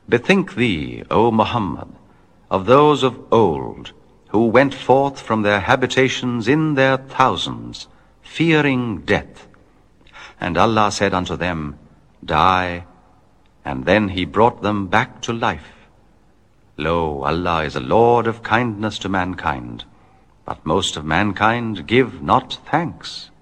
Bethink thee, O Muhammad, of those of old, who went forth from their habitations in their thousands, fearing death. And Allah said unto them, Die, and then He brought them back to life. Lo, Allah is a Lord of kindness to mankind, but most of mankind give not thanks.